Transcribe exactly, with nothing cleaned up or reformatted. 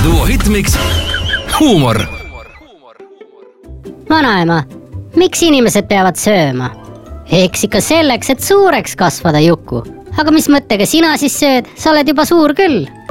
Duo Hitmix huumor. Vanaema, miks inimesed peavad sööma? Eks ikka selleks, et suureks kasvada, Juku. Aga mis mõttega sina siis sööd? Sa oled juba suur küll.